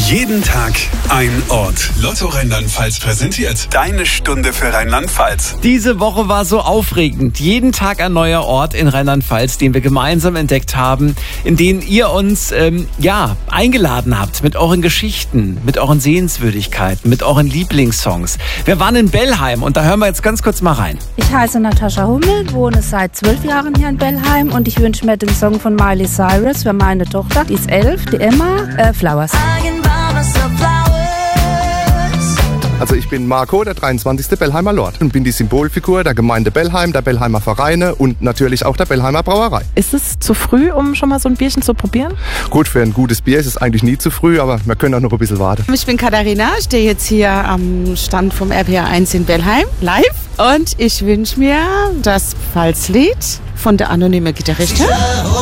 Jeden Tag ein Ort. Lotto Rheinland-Pfalz präsentiert deine Stunde für Rheinland-Pfalz. Diese Woche war so aufregend. Jeden Tag ein neuer Ort in Rheinland-Pfalz, den wir gemeinsam entdeckt haben, in den ihr uns eingeladen habt mit euren Geschichten, mit euren Sehenswürdigkeiten, mit euren Lieblingssongs. Wir waren in Bellheim und da hören wir jetzt ganz kurz mal rein. Ich heiße Natascha Hummel, wohne seit 12 Jahren hier in Bellheim und ich wünsche mir den Song von Miley Cyrus für meine Tochter, die ist 11, die Emma, Flowers. Also ich bin Marco, der 23. Bellheimer Lord und bin die Symbolfigur der Gemeinde Bellheim, der Bellheimer Vereine und natürlich auch der Bellheimer Brauerei. Ist es zu früh, um schon mal so ein Bierchen zu probieren? Gut, für ein gutes Bier ist es eigentlich nie zu früh, aber wir können auch noch ein bisschen warten. Ich bin Katharina, stehe jetzt hier am Stand vom RPR 1 in Bellheim, live. Und ich wünsche mir das Pfalzlied von der anonymen Gitarristin.